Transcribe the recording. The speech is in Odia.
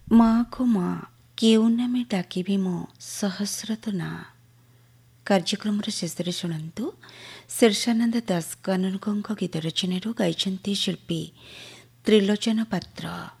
ମା'କୁ ମା' କେଉଁ ନାମେ ଡାକିବି ମୋ ସହସ୍ର ତ ନାଁ। କାର୍ଯ୍ୟକ୍ରମର ଶେଷରେ ଶୁଣନ୍ତୁ ଶୀର୍ଷାନନ୍ଦ ଦାସ କାନୁନଗୋଙ୍କ ଗୀତ ରଚନାରୁ ଗାଇଛନ୍ତି ଶିଳ୍ପୀ ତ୍ରିଲୋଚନ ପାତ୍ର।